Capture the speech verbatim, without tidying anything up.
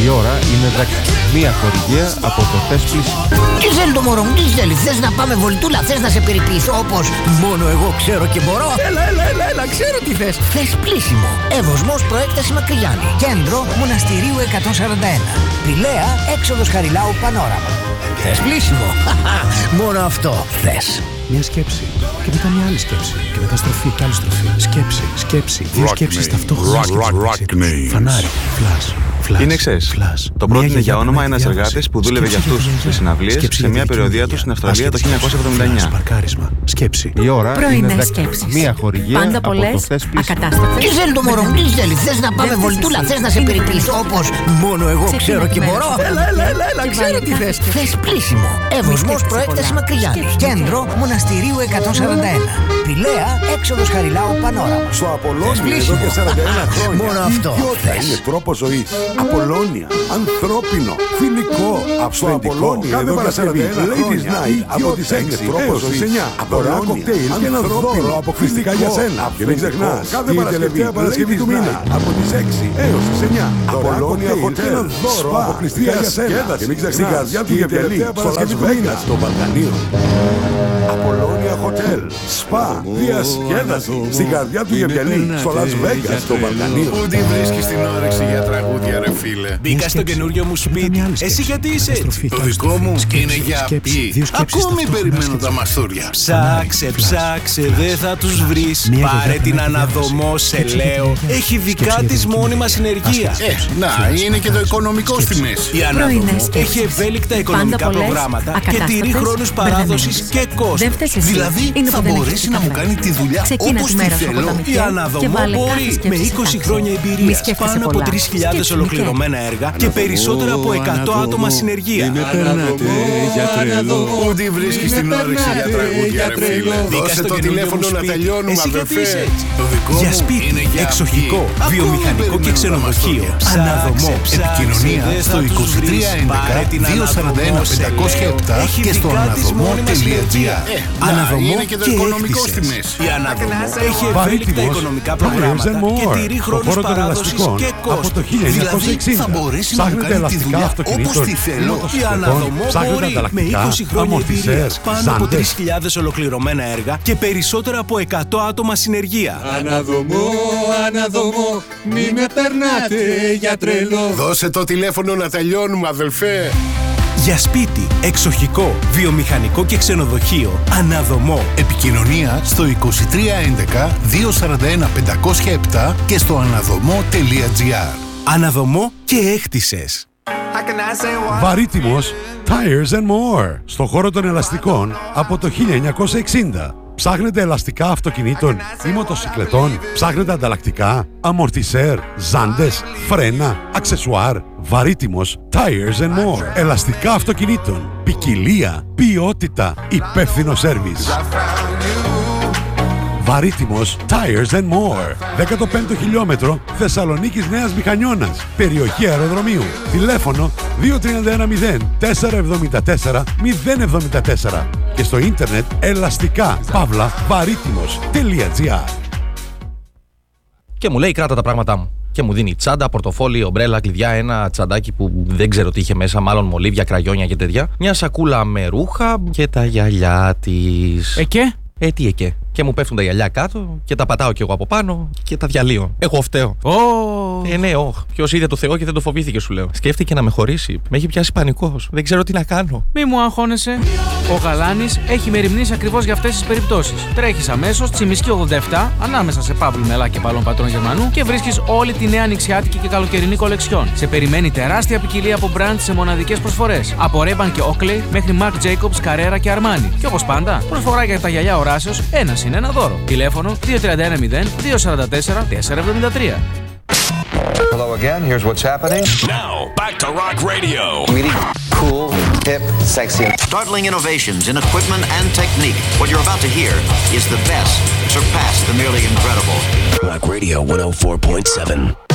Η ώρα είναι δέκα. Μία χορηγία από το Θες Πλήσιμο. Τι θέλει το μωρό μου, τι θέλει? Θες να πάμε βολτούλα, θες να σε περιποιήσω όπως μόνο εγώ ξέρω και μπορώ? Έλα, έλα, έλα, έλα, ξέρω τι θες. Θες Πλήσιμο. Εύωσμος προέκταση Μακρυγιάννη. Κέντρο Μοναστηρίου εκατόν σαράντα ένα. Πηλαία, έξοδος Χαριλάου Πανόραμα. Θες Πλήσιμο. Μόνο αυτό θες. Μια σκέψη. Και μετά μια άλλη σκέψη. Και μετά στροφή και άλλη στροφή. Σκέψη, σκέψη. Δύο σκέψεις ταυτόχρονα. Φανάρι, φλας. Είναι εξές. Το πρότεινε για όνομα ένας εργάτης που δούλευε για αυτούς σε συναυλίες σε μια περιοδία του στην Αυστραλία το χίλια εννιακόσια εβδομήντα εννιά. Παρκάρισμα. Σκέψη. Η ώρα είναι δέκα. Σκέψεις. Μία χορηγία Πάντα από πολλές, το Θες Πλήσιμο. ακατάστατες. Τι θέλει το μωρό μου, τι θέλει? Θες να πάμε βολτούλα, θες να σε περιποιήσω όπως μόνο εγώ ξέρω και μπορώ? Έλα, έλα, έλα, έλα, ξέρω τι θες. Θες Πλήσιμο. Εύωσμος προέκταση Μακρυγιάννη. Κέντρο Μοναστηρίου εκατόν σαράντα ένα. Πηλαία, έξοδος Χαριλάου Πανόραμα. Στο Απολώνιο εδώ και σαράντα ένα χρόνια. Μόνο αυτό θες. Είναι τρόπος ζωής. Απολώνια. Ανθρώπινο. Φιλικό. Αυθεντικό. Κάθε Παρασκευή. Ladies Night από τις έξι έως τις εννιά. Δωρεάν κοκτέιλ και ένα δώρο αποκλειστικά για σένα. Και μην ξεχνάς. Κάθε Παρασκευή του μήνα από τις έξι έως τις εννιά. Απολώνια Hotel. Δώρο αποκλειστικά για σένα. Και μην ξεχνάς. Στην καρδιά του Γευγενή. Στο Las Vegas των Βαλκανίων. Απολώνια Hotel. Σπα. Διασκέδαση. Στην καρδιά του Γευγενή. Στο Las Vegas των Βαλκανίων. Πού τη βρίσκεις την όρεξη για τραγούδια, ρε φίλε? Μπήκα στο καινούριο μου σπίτι. Εσύ γιατί είσαι έτσι? Το δικό μου είναι για ποιοι. Ακόμη περιμένω τα μαστούρια. Ψάξε, ψάξε, δεν θα τους βρεις. Πάρε την Αναδομό, σε λέω. Έχει δικά της μόνιμα συνεργεία. Ε, να, είναι και το οικονομικό στη μέση. Η Αναδομό έχει ευέλικτα οικονομικά προγράμματα και τηρεί χρόνους παράδοσης και κόστος. Δηλαδή θα μπορέσει να μου κάνει τη δουλειά όπως τη θέλω. Η Αναδομό μπορεί. Με είκοσι χρόνια εμπειρία, πάνω από τρεις χιλιάδες ολοκληρωμένα έργα και περισσότερα από εκατό άτομα συνεργεία. Πού τη βρίσκεις την όρεξη για τραγούδια, ρε φίλε? Δώσε το τηλέφωνο να τελειώνουμε, αδερφέ. Το δικό μου για σπίτι, εξοχικό, βιομηχανικό και ξενοδοχείο. Αναδομό. Επικοινωνία στο είκοσι τρία έντεκα διακόσια σαράντα ένα πεντακόσια επτά και στο αναδομό τελεία τζι άρ. Αναδομό είναι και το οικονομικό στη μέση. Η Αναδομό έχει ευέλικτα οικονομικά προγράμματα και τηρεί χρόνους παράδοσης και κόστος. Δηλαδή θα μπορέσει να μου κάνει τη δουλειά όπως τη θέλω. Η Αναδομό μπορεί. Με είκοσι χρόνια εμπειρία, πάνω από τρεις χιλιάδες ολοκληρωμένα έργα και περισσότερα από εκατό άτομα συνεργεία. Αναδομό, Αναδομό, μη με περνάτε για τρελό. Δώσε το τηλέφωνο να τελειώνουμε, αδελφέ. Για σπίτι, εξοχικό, βιομηχανικό και ξενοδοχείο. Αναδομό. Επικοινωνία στο είκοσι τρία έντεκα διακόσια σαράντα ένα πεντακόσια επτά και στο αναδομό τελεία τζι άρ. Αναδομό και έκτισες. Βαρύτιμος Tires and More. Στο χώρο των ελαστικών από το χίλια εννιακόσια εξήντα. Ψάχνετε ελαστικά αυτοκινήτων ή μοτοσικλετών? Ψάχνετε ανταλλακτικά, αμορτισέρ, ζάντες, φρένα, αξεσουάρ? Βαρύτιμος Tires and More. Ελαστικά αυτοκινήτων. Ποικιλία, ποιότητα, υπεύθυνο σέρβις. Βαρύτιμος Tires and More. δέκατο πέμπτο χιλιόμετρο Θεσσαλονίκης Νέας Μηχανιώνας. Περιοχή αεροδρομίου. Τηλέφωνο δύο τρία ένα μηδέν τέσσερα εβδομήντα τέσσερα μηδέν εβδομήντα τέσσερα. Και στο ίντερνετ ελαστικά παύλα βαρύτιμος.gr. Και μου λέει κράτα τα πράγματά μου. Και μου δίνει τσάντα, πορτοφόλι, ομπρέλα, κλειδιά, ένα τσαντάκι που δεν ξέρω τι είχε μέσα, μάλλον μολύβια, κραγιόνια και τέτοια. Μια σακούλα με ρούχα και τα γυαλιά της. Ε και? Ε, τι εκέ. Και μου πέφτουν τα γυαλιά κάτω και τα πατάω κι εγώ από πάνω και τα διαλύω. Εγώ φταίω. Oh. Ε, ναι, όχι. Ποιος είδε το Θεό και δεν το φοβήθηκε, σου λέω. Σκέφτηκε να με χωρίσει. Με έχει πιάσει πανικός. Δεν ξέρω τι να κάνω. Μη μου αγχώνεσαι. Ο Γαλάνης έχει μεριμνήσει ακριβώς για αυτές τις περιπτώσεις. Τρέχεις αμέσως Τσιμισκή ογδόντα επτά ανάμεσα σε Παύλ Μελά και Παλών Πατρών Γερμανού και βρίσκεις όλη τη νέα ανοιξιάτικη και καλοκαιρινή κολεξιόν. Σε περιμένει τεράστια ποικιλία από brands σε μοναδικές προσφορές. Από Ray-Ban και Oakley μέχρι Marc Jacobs, Carrera και Armani. Και όπως πάντα, προσφορά για τα γυαλιά οράσεως ένα συν ένα δώρο. Τηλέφωνο δύο τρία ένα μηδέν δύο σαράντα τέσσερα τετρακόσια εβδομήντα τρία. Hello again, here's what's happening. Now, back to Rock Radio. Really cool, hip, sexy. Startling innovations in equipment and technique. What you're about to hear is the best. Surpass the merely incredible. Rock Radio one oh four point seven.